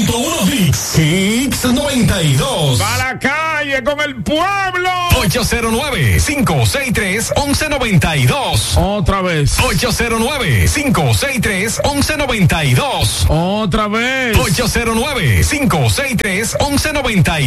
100.1 Hits. Hits 92. ¡Va a la calle con el pueblo! 809-563-1192. Otra vez. 809-563-1192. Otra vez. 809-563-1192.